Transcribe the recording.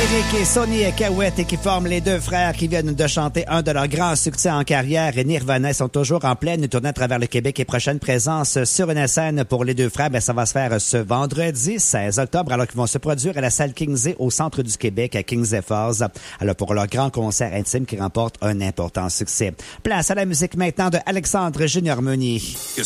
Yannick et Sonny Cahouette et qui forment les deux frères qui viennent de chanter un de leurs grands succès en carrière. Et Nirvana sont toujours en pleine tournée à travers le Québec et prochaine présence sur une scène pour les deux frères. Ça va se faire ce vendredi 16 octobre alors qu'ils vont se produire à la salle Kingsley au centre du Québec à Kingsley Falls. Alors pour leur grand concert intime qui remporte un important succès. Place à la musique maintenant de Alexandre Junior Meunier. Que